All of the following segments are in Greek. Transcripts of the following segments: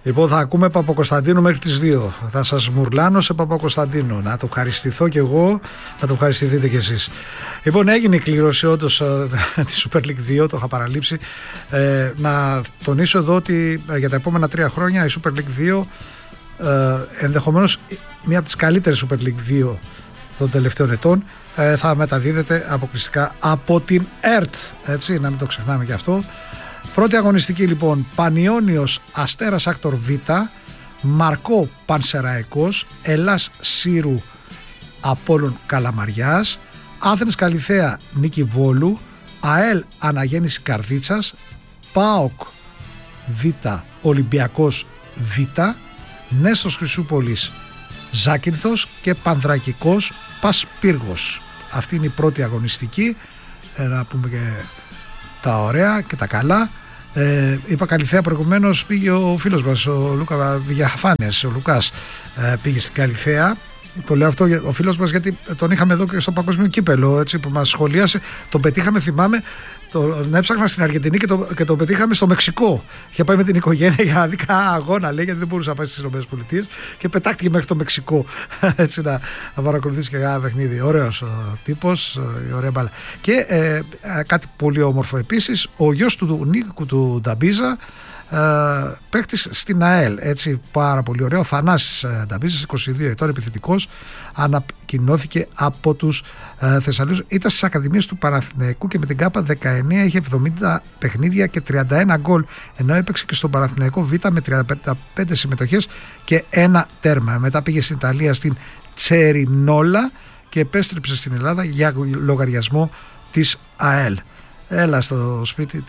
Λοιπόν, θα ακούμε Παπακοσταντίνου μέχρι τις 2. Θα σας μουρλάνω σε Παπακοσταντίνου. Να το ευχαριστηθώ κι εγώ, να το ευχαριστηθείτε κι εσείς. Λοιπόν, έγινε η κλήρωση όντως τη Super League 2, το είχα παραλείψει. Να τονίσω εδώ ότι για τα επόμενα 3 χρόνια η Super League 2, ενδεχομένως μία από τις καλύτερες Super League 2 των τελευταίων ετών, θα μεταδίδεται αποκλειστικά από την ΕΡΤ. Έτσι, να μην το ξεχνάμε κι αυτό. Πρώτη αγωνιστική λοιπόν, Πανιώνιος Αστέρας Άκτορ Β, Μαρκό Πανσεραϊκός, Ελλάς Σύρου Απόλλων Καλαμαριάς, Άθενες Καλιθέα Νίκη Βόλου, ΑΕΛ Αναγέννηση Καρδίτσας, ΠΑΟΚ Β Ολυμπιακός Β, Νέστος Χρυσούπολης Ζάκυνθος και Πανδρακικός Πασπύργος. Αυτή είναι η πρώτη αγωνιστική. Να πούμε και τα ωραία και τα καλά. Είπα Καλιθέα προηγουμένως, πήγε ο φίλος μας ο Λούκα Βηγιαφάνες, ο Λουκάς πήγε στην Καλιθέα. Το λέω αυτό ο φίλος μας γιατί τον είχαμε εδώ και στο Παγκόσμιο Κύπελο, έτσι, που μας σχολίασε. Τον πετύχαμε, θυμάμαι, τον έψαχνα στην Αργεντινή και τον πετύχαμε στο Μεξικό. Είχε πάει με την οικογένεια για να δει κανένα αγώνα, λέει, γιατί δεν μπορούσε να πάει στις ΗΠΑ και πετάχτηκε μέχρι το Μεξικό. Έτσι να παρακολουθήσει και ένα παιχνίδι. Ωραίος τύπος, ωραία μπάλα. Και κάτι πολύ όμορφο επίσης, ο γιος του Νίκου του Νταμπίζα, παίχτης στην ΑΕΛ, έτσι, πάρα πολύ ωραίο. Θανάσης Νταμπίζας, 22 ετών, επιθετικός, ανακοινώθηκε από τους Θεσσαλίους. Ήταν στις ακαδημίες του Παναθηναϊκού και με την ΚΑΠΑ 19 είχε 70 παιχνίδια και 31 γκολ, ενώ έπαιξε και στον Παναθηναϊκό Β με 35 συμμετοχές και 1 τέρμα. Μετά πήγε στην Ιταλία στην Τσερινόλα και επέστρεψε στην Ελλάδα για λογαριασμό της ΑΕΛ. Έλα στο σπίτι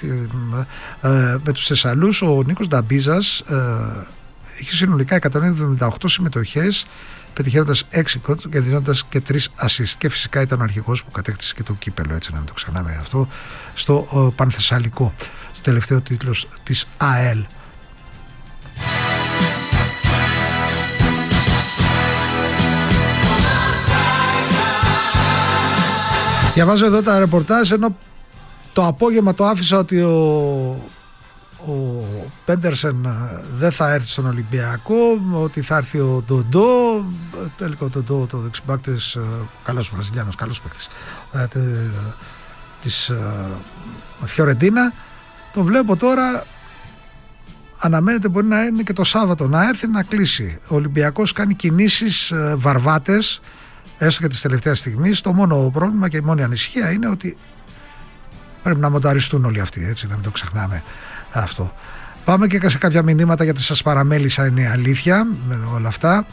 με τους Θεσσαλούς. Ο Νίκος Νταμπίζας είχε συνολικά 178 συμμετοχές, πετυχαίνοντας 6 γκολ και δίνοντας και 3 assist. Και φυσικά ήταν ο αρχηγός που κατέκτησε και το κύπελο, έτσι να μην το ξεχνάμε αυτό, στο Πανθεσσαλικό, το τελευταίο τίτλος της ΑΕΛ. Διαβάζω εδώ τα ρεπορτάζ, ενώ το απόγευμα το άφησα ότι ο Πέντερσεν δεν θα έρθει στον Ολυμπιακό, ότι θα έρθει ο Ντοντό. Τελικά ο Ντοντό, το δεξιμπάκ της, καλός Βραζιλιάνος, καλός παίκτης της Φιωρεντίνα. Το βλέπω τώρα, αναμένεται μπορεί να είναι και το Σάββατο να έρθει να κλείσει. Ο Ολυμπιακός κάνει κινήσεις βαρβάτες, έστω και της τελευταίας στιγμής. Το μόνο πρόβλημα και η μόνη ανησυχία είναι ότι πρέπει να μονταριστούν όλοι αυτοί, έτσι, να μην το ξεχνάμε αυτό. Πάμε και σε κάποια μηνύματα, γιατί σας παραμέλησα, είναι αλήθεια με όλα αυτά.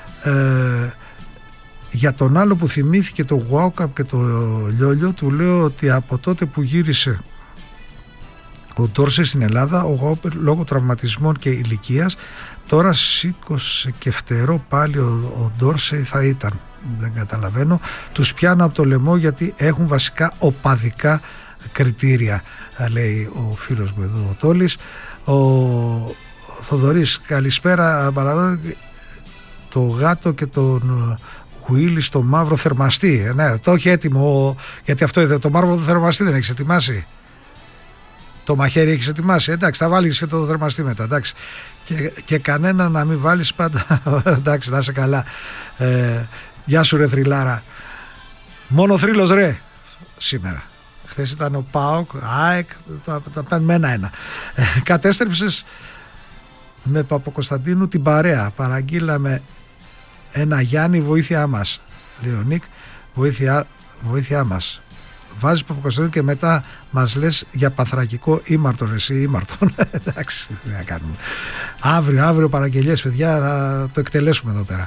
Για τον άλλο που θυμήθηκε το Γουάουκαπ και το Λιόλιο, του λέω ότι από τότε που γύρισε ο Ντόρσεϊ στην Ελλάδα, ο Γουάουκαπ λόγω τραυματισμών και ηλικίας, τώρα σήκωσε και φτερό πάλι ο Ντόρσεϊ θα ήταν. Δεν καταλαβαίνω. Τους πιάνω από το λαιμό γιατί έχουν βασικά οπαδικά κριτήρια, λέει ο φίλος μου εδώ ο Τόλης. Ο Θοδωρής, καλησπέρα Μπαλαδό, το γάτο και τον Γουίλι στο μαύρο θερμαστή. Ναι, το έχει έτοιμο, γιατί αυτό είδε, το μαύρο θερμαστή δεν έχεις ετοιμάσει? Το μαχαίρι έχεις ετοιμάσει? Εντάξει, θα βάλεις και το θερμαστή μετά, εντάξει. Και κανένα να μην βάλεις πάντα. Εντάξει, να είσαι καλά. Γεια σου ρε θρυλάρα. Μόνο θρύλος ρε σήμερα. Χθες ήταν ο ΠΑΟΚ, ΑΕΚ, τα παίρνουμε ένα-ένα. Κατέστρεψες με Παπακοσταντίνου την παρέα. Παραγγείλαμε ένα Γιάννη, βοήθειά μας. Λέει ο Νίκ, βοήθειά μας. Βάζεις Παπακοσταντίνου και μετά μας λες για Πανθρακικό ήμαρτον, εσύ ήμαρτον. Εντάξει, δεν θα κάνουμε. Αύριο παραγγελίες, παιδιά, θα το εκτελέσουμε εδώ πέρα.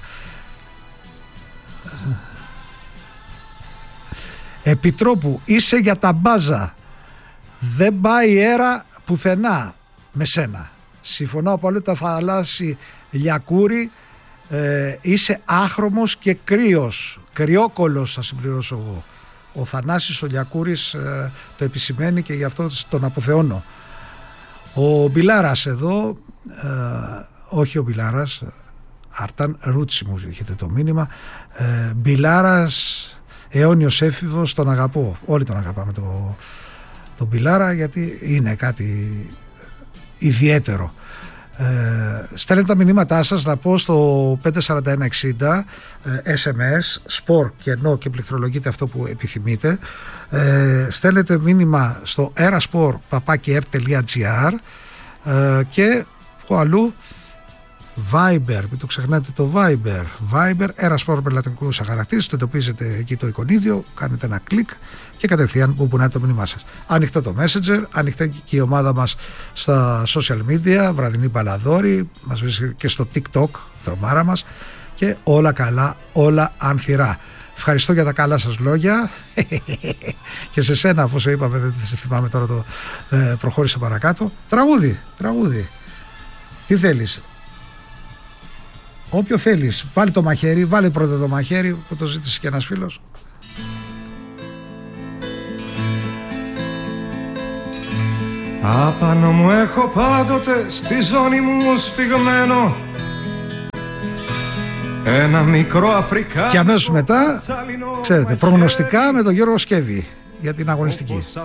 Επιτρόπου, είσαι για τα μπάζα. Δεν πάει η αέρα πουθενά με σένα. Συμφωνώ απόλυτα, θαλάσσι Λιακούρη. Είσαι άχρωμος και κρύος. Κρυόκολος θα συμπληρώσω εγώ. Ο Θανάσης ο Λιακούρης το επισημαίνει και γι' αυτό τον αποθεώνω. Ο Μπιλάρας εδώ, όχι ο Μπιλάρας, Αρτάν Ρούτσι μου έχετε το μήνυμα. Μπιλάρας, αιώνιος έφηβος, τον αγαπώ. Όλοι τον αγαπάμε τον Μπιλάρα, γιατί είναι κάτι ιδιαίτερο. Στέλνετε τα μηνύματά σας, να πω, στο 54160 SMS sport και ενώ και πληκτρολογείτε αυτό που επιθυμείτε. Στέλνετε μήνυμα στο erasport@air.gr και αλλού Viber, μην το ξεχνάτε το Viber Erasport με λατινικούς χαρακτήρες, το εντοπίζετε εκεί το εικονίδιο, κάνετε ένα κλικ και κατευθείαν που πουνάτε το μήνυμά σας. Ανοιχτό το Messenger, ανοιχτά και η ομάδα μας στα social media, βραδινή μπαλαδόρη, μας βρίσκεται και στο TikTok, τρομάρα μας, και όλα καλά, όλα ανθυρά. Ευχαριστώ για τα καλά σας λόγια και σε σένα, όπως είπαμε, δεν θυμάμαι τώρα, το προχώρησε παρακάτω. Τραγούδι. Τι θέλεις? Όποιο θέλεις, βάλε το μαχαίρι, βάλε πρώτα το μαχαίρι που το ζήτησε και ένας φίλος. Απάνω μου έχω πάντοτε στη ζώνη μου σφιγμένο ένα μικρό Αφρικάνικο. Και αμέσως μετά, ξέρετε, προγνωστικά με τον Γιώργο Σκεύη για την αγωνιστική.